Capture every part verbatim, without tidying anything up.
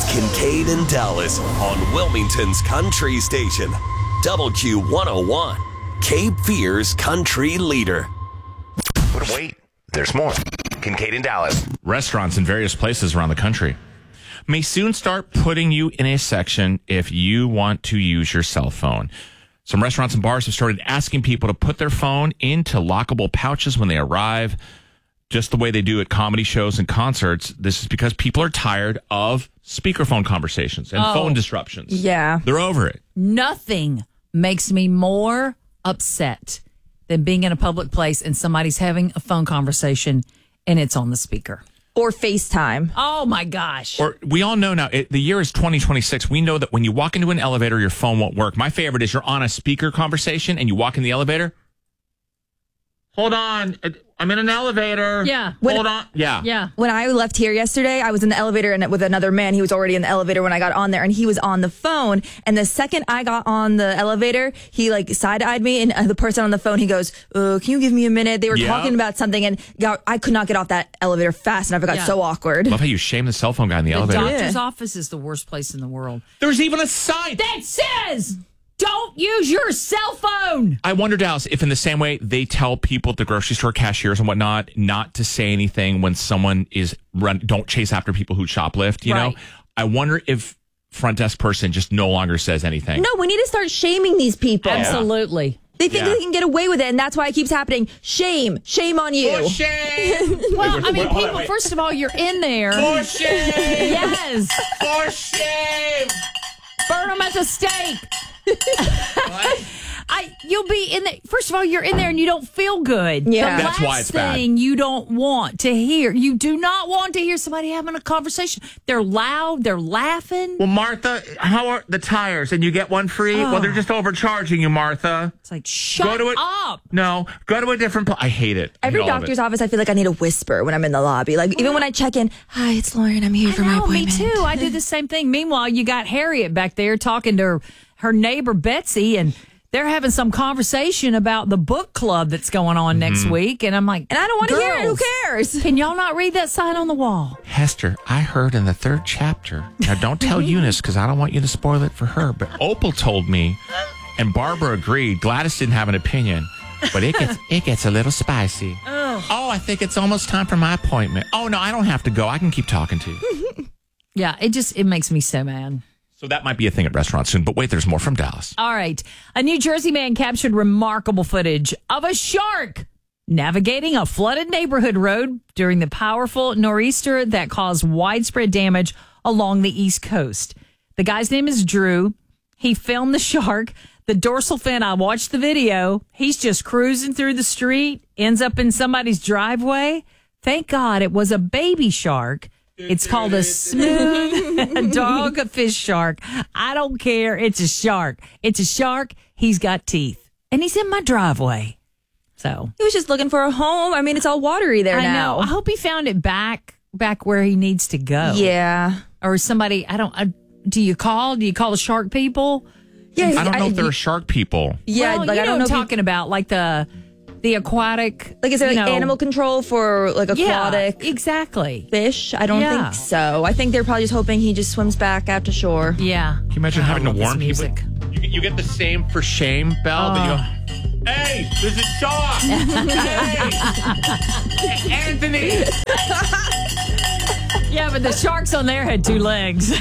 Kincaid and Dallas on Wilmington's Country Station. W Q one oh one, Cape Fear's country leader. But wait, there's more. Kincaid and Dallas. Restaurants in various places around the country may soon start putting you in a section if you want to use your cell phone. Some restaurants and bars have started asking people to put their phone into lockable pouches when they arrive, just the way they do at comedy shows and concerts. This is because people are tired of speakerphone conversations and oh, phone disruptions. Yeah. They're over it. Nothing makes me more upset than being in a public place and somebody's having a phone conversation and it's on the speaker. Or FaceTime. Oh, my gosh. Or we all know now, it, the year is twenty twenty-six. We know that when you walk into an elevator, your phone won't work. My favorite is you're on a speaker conversation and you walk in the elevator. Hold on. I'm in an elevator. Yeah. Hold When, on. Yeah. Yeah. When I left here yesterday, I was in the elevator and with another man. He was already in the elevator when I got on there, and he was on the phone. And the second I got on the elevator, he like side-eyed me, and uh, the person on the phone, he goes, uh, "Can you give me a minute?" They were Yeah. talking about something, and got, I could not get off that elevator fast enough. It got Yeah. so awkward. Love how you shame the cell phone guy in the, The elevator. doctor's Yeah. office is the worst place in the world. There's even a sign That says, don't use your cell phone. I wonder, Dallas, if in the same way they tell people at the grocery store cashiers and whatnot not to say anything when someone is run, don't chase after people who shoplift, you Right. know? I wonder if front desk person just no longer says anything. No, we need to start shaming these people. Absolutely. They think Yeah. they can get away with it, and that's why it keeps happening. Shame. Shame on you. For shame! Well, I mean, hold on, people, wait. first of all, you're in there. For shame! Yes. For shame! Burn them at the stake. I, you'll be in the, first of all, you're in there and you don't feel good. Yeah. The That's last why it's bad. thing you don't want to hear. You do not want to hear somebody having a conversation. They're loud. They're laughing. Well, Martha, how are the tires? And you get one free? Oh. Well, they're just overcharging you, Martha. It's like, shut Go to it. up. No, go to a different place. I hate it. I Every hate all of doctor's it. office, I feel like I need to whisper when I'm in the lobby. Like, even when I check in, "Hi, it's Lauren. I'm here I for my know, me appointment." too. I did the same thing. Meanwhile, you got Harriet back there talking to her, her neighbor, Betsy, and they're having some conversation about the book club that's going on next week. And I'm like, And I don't want to hear it. Who girls, cares? Can y'all not read that sign on the wall? Hester, I heard in the third chapter. Now, don't tell Eunice because I don't want you to spoil it for her. But Opal told me, and Barbara agreed. Gladys didn't have an opinion, but it gets it gets a little spicy. Oh, oh I think it's almost time for my appointment. Oh no, I don't have to go. I can keep talking to you. Yeah, it just, it makes me so mad. So that might be a thing at restaurants soon. But wait, there's more from Dallas. All right. A New Jersey man captured remarkable footage of a shark navigating a flooded neighborhood road during the powerful nor'easter that caused widespread damage along the East Coast. The guy's name is Drew. He filmed the shark. The dorsal fin, I watched the video. He's just cruising through the street, ends up in somebody's driveway. Thank God it was a baby shark. It's called a smooth dogfish shark. I don't care. It's a shark. It's a shark. He's got teeth. And he's in my driveway. So He was just looking for a home. I mean, it's all watery there I now. know. I hope he found it back back where he needs to go. Yeah. Or somebody, I don't, I, do you call? Do you call the shark people? Yeah. I don't know if there are shark people. Yeah, well, like you I know don't what know. I'm If you- talking about, like the the aquatic. like, is there you like know, animal control for like aquatic Yeah, exactly. fish? I don't Yeah. think so. I think they're probably just hoping he just swims back after shore. Yeah. Can you imagine I having to love this warn people? music. You, get- you get the same for shame, Belle, but you go, hey, there's a shark. Hey, Anthony. Yeah, but the sharks on there had two legs.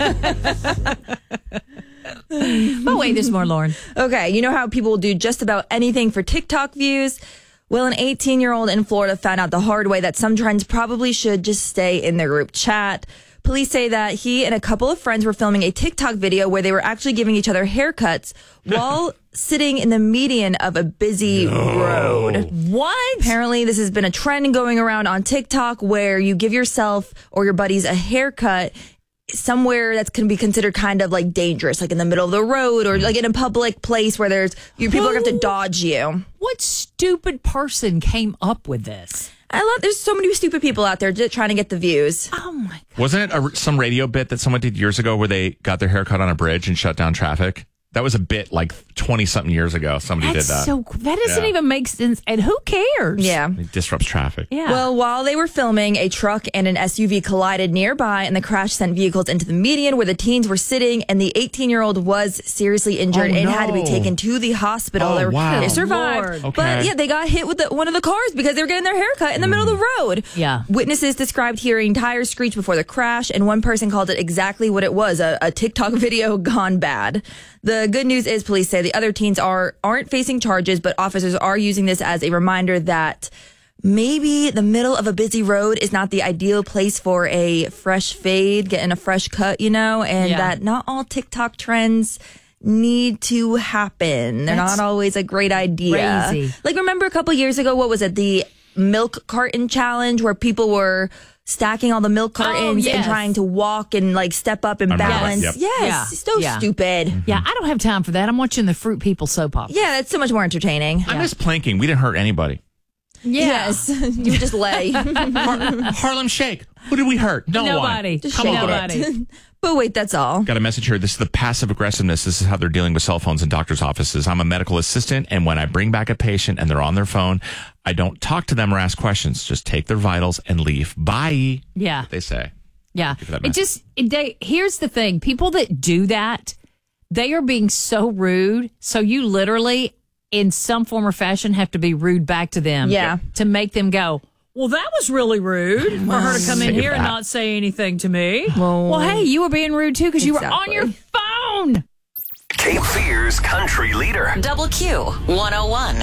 But wait, there's more, Lauren. Okay, you know how people will do just about anything for TikTok views? Well, an eighteen-year-old in Florida found out the hard way that some trends probably should just stay in their group chat. Police say that he and a couple of friends were filming a TikTok video where they were actually giving each other haircuts while sitting in the median of a busy road. What? Apparently, this has been a trend going around on TikTok where you give yourself or your buddies a haircut somewhere that's can be considered kind of like dangerous, like in the middle of the road or like in a public place where there's you people are going to have to dodge you. What stupid person came up with this? I love. There's so many stupid people out there just trying to get the views. Oh my God. Wasn't it a, some radio bit that someone did years ago where they got their hair cut on a bridge and shut down traffic? That was a bit like twenty-something years ago. Somebody That's did that. so that doesn't Yeah. even make sense. And who cares? Yeah. It disrupts traffic. Yeah. Well, while they were filming, a truck and an S U V collided nearby, and the crash sent vehicles into the median where the teens were sitting, and the eighteen-year-old was seriously injured Oh, and had to be no. taken to the hospital. Oh, they, were, wow. they survived. Lord. Okay. But yeah, they got hit with the, one of the cars because they were getting their hair cut in the middle of the road. Yeah. Witnesses described hearing tires screech before the crash, and one person called it exactly what it was, a, a TikTok video gone bad. The good news is police say the other teens are, aren't facing charges, but officers are using this as a reminder that maybe the middle of a busy road is not the ideal place for a fresh fade, getting a fresh cut, you know, and Yeah. that not all TikTok trends need to happen. They're That's not always a great idea. crazy. Like, remember a couple years ago, what was it? The milk carton challenge where people were stacking all the milk cartons and yes. trying to walk and like step up and I remember that. balance. Yep. Yes, Yeah. so Yeah. stupid. yeah, I don't have time for that. I'm watching the Fruit People soap opera. Yeah, that's so much more entertaining. I miss planking. We didn't hurt anybody. Yes, you would just lay. Har- Harlem Shake. Who did we hurt? No Nobody. one. Just Come shake on. Nobody. But wait, that's all. Got a message here. This is the passive aggressiveness. This is how they're dealing with cell phones in doctor's offices. I'm a medical assistant, and when I bring back a patient and they're on their phone, I don't talk to them or ask questions. Just take their vitals and leave. Bye. Yeah. They say. Yeah. you for that It message. just, it, they, here's the thing. People that do that, they are being so rude. So you literally, in some form or fashion, have to be rude back to them. Yeah. To make them go, well, that was really rude for her to come in Say here and that. not say anything to me. Well, Well, hey, you were being rude too because you were on exactly. your phone. Cape Fear's country leader. Double Q one oh one.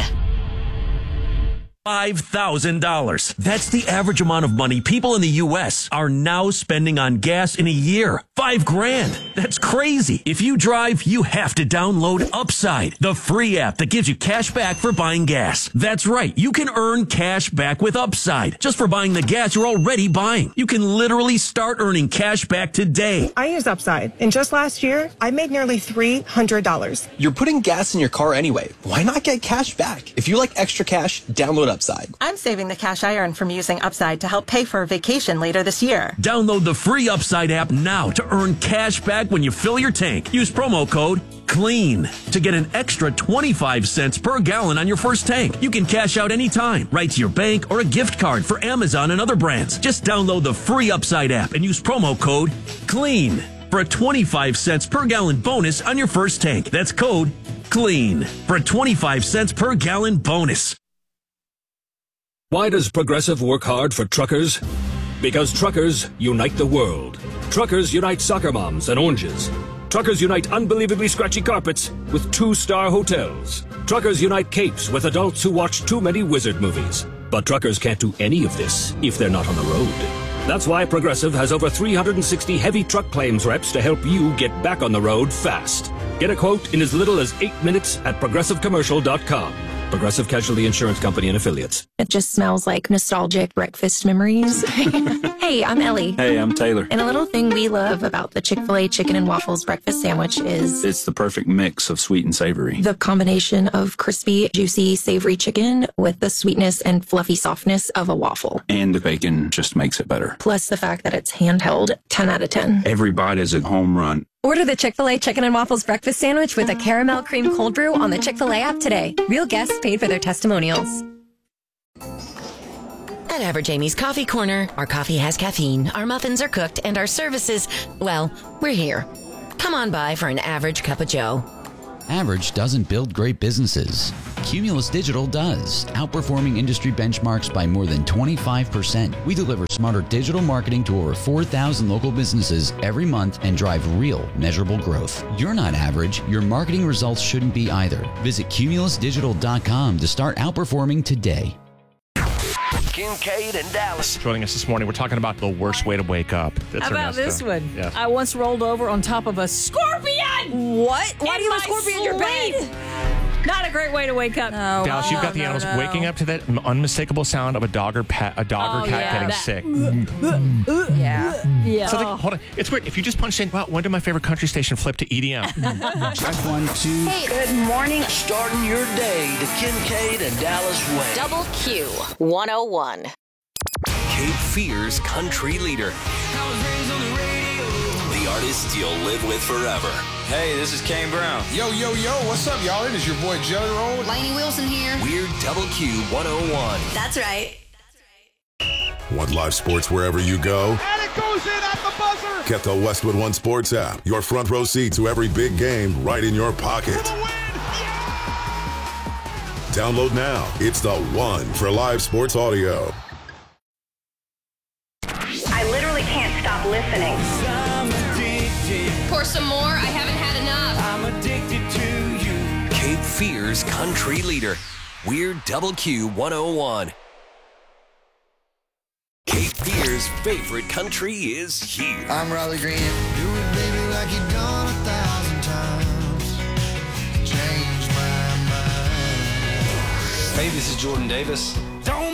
five thousand dollars. That's the average amount of money people in the U S are now spending on gas in a year. Five grand. That's crazy. If you drive, you have to download Upside, the free app that gives you cash back for buying gas. That's right. You can earn cash back with Upside just for buying the gas you're already buying. You can literally start earning cash back today. I use Upside, and just last year, I made nearly three hundred dollars. You're putting gas in your car anyway. Why not get cash back? If you like extra cash, download Upside. I'm saving the cash I earn from using Upside to help pay for a vacation later this year. Download the free Upside app now to earn cash back when you fill your tank. Use promo code CLEAN to get an extra twenty-five cents per gallon on your first tank. You can cash out anytime, right to your bank or a gift card for Amazon and other brands. Just download the free Upside app and use promo code CLEAN for a twenty-five cents per gallon bonus on your first tank. That's code CLEAN for a twenty-five cents per gallon bonus. Why does Progressive work hard for truckers? Because truckers unite the world. Truckers unite soccer moms and oranges. Truckers unite unbelievably scratchy carpets with two-star hotels. Truckers unite capes with adults who watch too many wizard movies. But truckers can't do any of this if they're not on the road. That's why Progressive has over three hundred sixty heavy truck claims reps to help you get back on the road fast. Get a quote in as little as eight minutes at progressive commercial dot com. Progressive Casualty Insurance Company and Affiliates. It just smells like nostalgic breakfast memories. Hey, I'm Ellie. Hey, I'm Taylor. And a little thing we love about the Chick-fil-A chicken and waffles breakfast sandwich is It's the perfect mix of sweet and savory. the combination of crispy, juicy, savory chicken with the sweetness and fluffy softness of a waffle. And the bacon just makes it better. Plus the fact that it's handheld, ten out of ten. Every bite is a home run. Order the Chick-fil-A Chicken and Waffles Breakfast Sandwich with a caramel cream cold brew on the Chick-fil-A app today. Real guests paid for their testimonials. At Average Amy's Coffee Corner, our coffee has caffeine, our muffins are cooked, and our services, well, we're here. Come on by for an average cup of joe. Average doesn't build great businesses. Cumulus Digital does, outperforming industry benchmarks by more than twenty-five percent. We deliver smarter digital marketing to over four thousand local businesses every month and drive real, measurable growth. You're not average. Your marketing results shouldn't be either. Visit cumulus digital dot com to start outperforming today. Kincaid and Dallas. Joining us this morning, we're talking about the worst way to wake up. That's How about Ernesto. this one? Yes. I once rolled over on top of a scorpion. What? Why In do you have a my scorpion in your bed? sleep. Not a great way to wake up. No. Dallas, you've got the no, animals no. waking up to that unmistakable sound of a dog or pat, a dog Oh, or cat yeah, getting that- sick. Yeah. Yeah. So like, hold on, it's weird. If you just punched in, wow, when did my favorite country station flip to E D M? Check one, two. Good morning. Starting your day the Kincaid and Dallas way. Double Q one oh one. Cape Fear's country leader. The artist you'll live with forever. Hey, this is Kane Brown. Yo, yo, yo, what's up, y'all? It is your boy Jelly Roll. Lainey Wilson here. We're Double Q one oh one. That's right. Want live sports wherever you go? And it goes in at the buzzer. Get the Westwood One Sports app. Your front row seat to every big game right in your pocket. Download now. It's the one for live sports audio. I literally can't stop listening. Pour some more. I haven't had enough. I'm addicted to you. Cape Fear's country leader. We're Double Q one oh one. Cape Fear's favorite country is here. I'm Riley Green. Do it, baby, like you've done a thousand times. Change my mind. Hey, this is Jordan Davis.